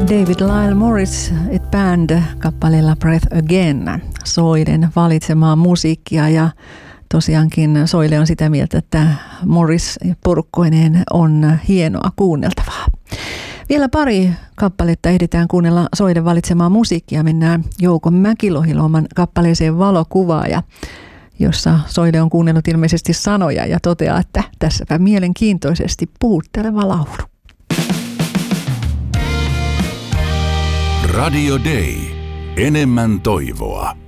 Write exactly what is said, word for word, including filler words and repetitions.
David Lyle Morris It Band kappaleella Breath Again, Soilen valitsemaa musiikkia, ja tosiaankin Soile on sitä mieltä, että Morris porukkoineen on hienoa kuunneltavaa. Vielä pari kappaletta ehditään kuunnella Soiden valitsemaa musiikkia. Mennään Jouko Mäkilohiloman kappaleeseen Valokuvaaja, jossa Soile on kuunnellut ilmeisesti sanoja ja toteaa, että tässäpä mielenkiintoisesti puhutteleva laulu. Radio Day. Enemmän toivoa.